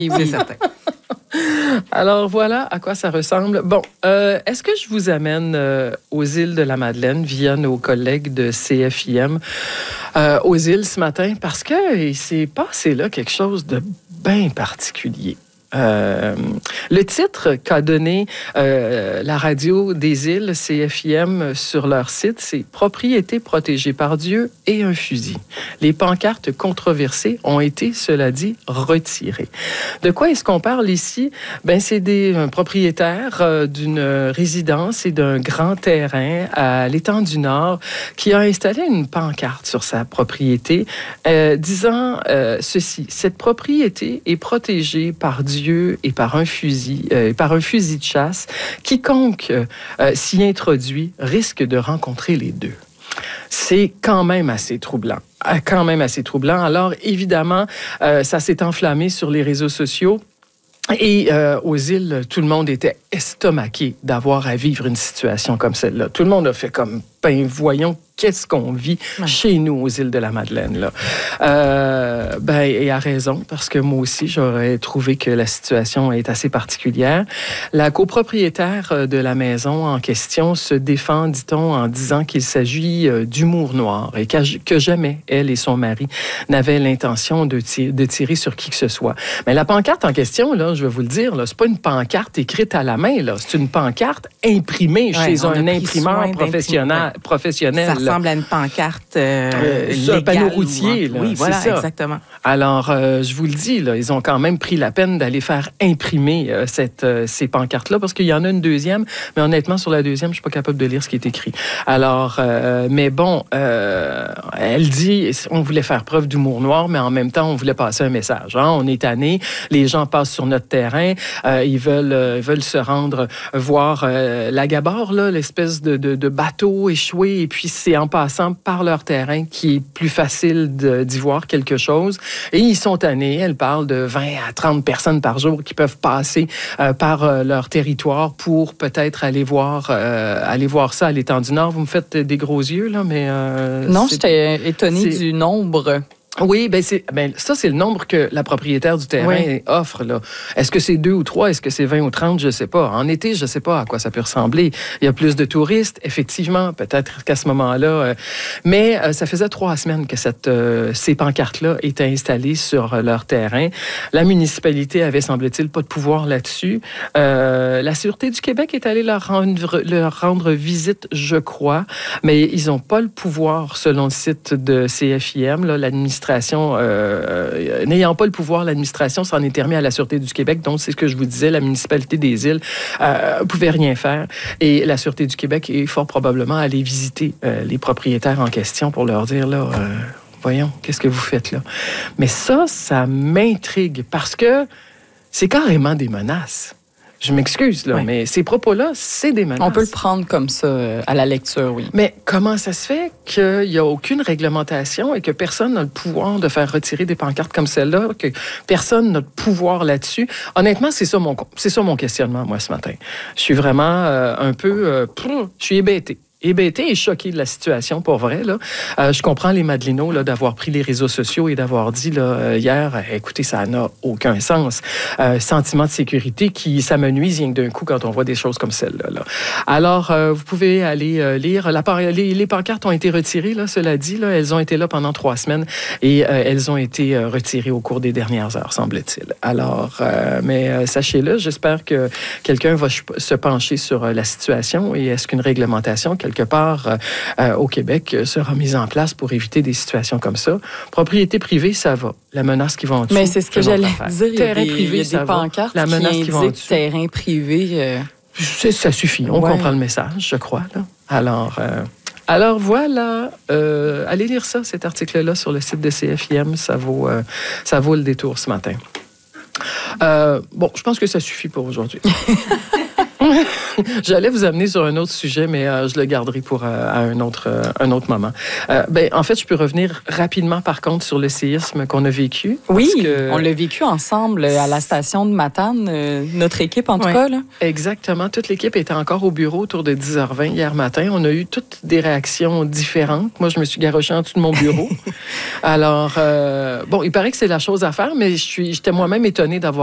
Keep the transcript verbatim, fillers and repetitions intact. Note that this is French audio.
Oui, c'est certain. Alors, voilà à quoi ça ressemble. Bon, euh, est-ce que je vous amène euh, aux îles de la Madeleine via nos collègues de C F I M euh, aux îles ce matin? Parce qu'il s'est passé là quelque chose de bien particulier. Euh, le titre qu'a donné euh, la radio des îles C F I M sur leur site, c'est « Propriété protégée par Dieu et un fusil ». Les pancartes controversées ont été, cela dit, retirées. De quoi est-ce qu'on parle ici? Ben, c'est des euh, propriétaires euh, d'une résidence et d'un grand terrain à l'étang du Nord qui a installé une pancarte sur sa propriété euh, disant euh, ceci: « Cette propriété est protégée par Dieu et par un fusil, euh, par un fusil de chasse. Quiconque euh, s'y introduit risque de rencontrer les deux. » C'est quand même assez troublant. Quand même assez troublant. Alors, évidemment, euh, ça s'est enflammé sur les réseaux sociaux. Et euh, aux îles, tout le monde était estomaqué d'avoir à vivre une situation comme celle-là. Tout le monde a fait comme, ben voyons, qu'est-ce qu'on vit ouais. chez nous aux îles de la Madeleine, là. Euh, ben, et à raison, parce que moi aussi, j'aurais trouvé que la situation est assez particulière. La copropriétaire de la maison en question se défend, dit-on, en disant qu'il s'agit d'humour noir et que jamais elle et son mari n'avaient l'intention de, tir- de tirer sur qui que ce soit. Mais la pancarte en question, là, je vais vous le dire, là, c'est pas une pancarte écrite à la main, là, c'est une pancarte imprimée ouais, chez un imprimeur professionnel. professionnel ça ressemble à une pancarte euh, euh, sur un panneau routier. Là, oui, voilà, ça. exactement. Alors, euh, je vous le dis, là, ils ont quand même pris la peine d'aller faire imprimer euh, cette, euh, ces pancartes-là, parce qu'il y en a une deuxième, mais honnêtement, sur la deuxième, je suis pas capable de lire ce qui est écrit. Alors, euh, mais bon, euh, elle dit, on voulait faire preuve d'humour noir, mais en même temps, on voulait passer un message. Hein? On est tannés, les gens passent sur notre terrain, euh, ils veulent, euh, veulent se rendre voir euh, la Gabarre, là, l'espèce de, de, de bateau échoué, et puis c'est en passant par leur terrain qui est plus facile de, d'y voir quelque chose. Et ils sont tannés. Elle parle de vingt à trente personnes par jour qui peuvent passer euh, par euh, leur territoire pour peut-être aller voir, euh, aller voir ça à l'étang du Nord. Vous me faites des gros yeux, là, mais... Euh, non, j'étais étonnée du nombre... Oui, ben c'est ben ça c'est le nombre que la propriétaire du terrain oui. offre là. Est-ce que c'est deux ou trois, est-ce que c'est vingt ou trente, je sais pas. En été, je sais pas à quoi ça peut ressembler. Il y a plus de touristes, effectivement, peut-être qu'à ce moment-là, euh, mais euh, ça faisait trois semaines que cette euh, ces pancartes-là étaient installées sur euh, leur terrain. La municipalité avait, semble-t-il, pas de pouvoir là-dessus. Euh, la Sûreté du Québec est allée leur rendre leur rendre visite, je crois, mais ils ont pas le pouvoir, selon le site de C F I M, là, l'administration Euh, n'ayant pas le pouvoir, l'administration s'en est remis à la Sûreté du Québec. Donc, c'est ce que je vous disais, la municipalité des îles euh, pouvait rien faire. Et la Sûreté du Québec est fort probablement allée visiter euh, les propriétaires en question pour leur dire, là, euh, voyons, qu'est-ce que vous faites là? Mais ça, ça m'intrigue parce que c'est carrément des menaces. Je m'excuse, là, oui. mais ces propos-là, c'est des menaces. On peut le prendre comme ça euh, à la lecture, oui. Mais comment ça se fait qu'il n'y a aucune réglementation et que personne n'a le pouvoir de faire retirer des pancartes comme celle-là, que personne n'a le pouvoir là-dessus? Honnêtement, c'est ça mon, c'est ça mon questionnement, moi, ce matin. Je suis vraiment euh, un peu... Euh, pff, je suis hébété. hébété et choqué de la situation, pour vrai. Là. Euh, je comprends les Madelinos là, d'avoir pris les réseaux sociaux et d'avoir dit là, hier, écoutez, ça n'a aucun sens. Euh, sentiment de sécurité qui s'amenuise rien que d'un coup quand on voit des choses comme celle-là. Là. Alors, euh, vous pouvez aller euh, lire. La, les, les pancartes ont été retirées, là, cela dit. Là, elles ont été là pendant trois semaines et euh, elles ont été euh, retirées au cours des dernières heures, semble-t-il. Alors, euh, mais euh, sachez-le, j'espère que quelqu'un va se pencher sur euh, la situation et est-ce qu'une réglementation, quelque part euh, au Québec, sera mise en place pour éviter des situations comme ça. Propriété privée, ça va. La menace qui va en dessous. Mais c'est ce que j'allais dire. Il y a terrain des, privé, il y a des pancartes la menace qui, qui va en dessous. Terrain privé. Euh... C'est, ça suffit. On ouais. comprend le message, je crois. Là. Alors, euh, alors voilà. Euh, allez lire ça, cet article-là, sur le site de C F I M. Ça vaut, euh, ça vaut le détour ce matin. Euh, bon, je pense que ça suffit pour aujourd'hui. J'allais vous amener sur un autre sujet, mais euh, je le garderai pour euh, à un autre, euh, un autre moment. Euh, ben, en fait, je peux revenir rapidement, par contre, sur le séisme qu'on a vécu. Oui, que... on l'a vécu ensemble à la station de Matane, euh, notre équipe en tout ouais, cas. Là. Exactement. Toute l'équipe était encore au bureau autour de dix heures vingt hier matin. On a eu toutes des réactions différentes. Moi, je me suis garochée en dessous de mon bureau. Alors, euh, bon, il paraît que c'est la chose à faire, mais je suis, j'étais moi-même étonnée d'avoir